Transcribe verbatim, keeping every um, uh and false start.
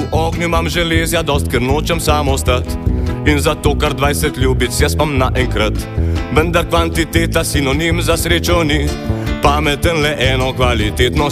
ognju imam železja dost, ker nočem sam ostat. In zato kar dvajset ljubic jaz imam naenkrat. Vendar kvantiteta sinonim za srečo ni. Pameten le eno kvalitetno